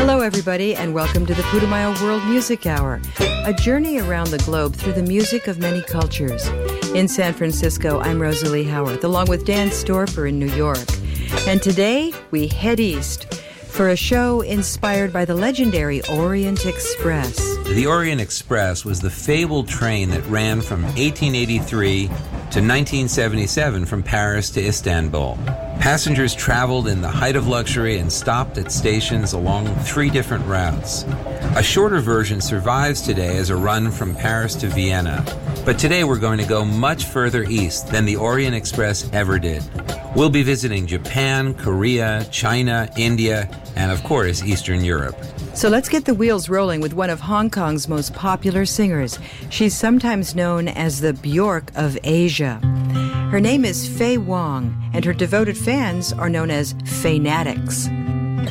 Hello, everybody, and welcome to the Putumayo World Music Hour, a journey around the globe through the music of many cultures. In San Francisco, I'm Rosalie Howarth, along with Dan Storper in New York. And today, we head east for a show inspired by the legendary Orient Express. The Orient Express was the fabled train that ran from 1883 to 1977 from Paris to Istanbul. Passengers traveled in the height of luxury and stopped at stations along 3 different routes. A shorter version survives today as a run from Paris to Vienna. But today we're going to go much further east than the Orient Express ever did. We'll be visiting Japan, Korea, China, India, and of course, Eastern Europe. So let's get the wheels rolling with one of Hong Kong's most popular singers. She's sometimes known as the Bjork of Asia. Her name is Faye Wong, and her devoted fans are known as Faynatics.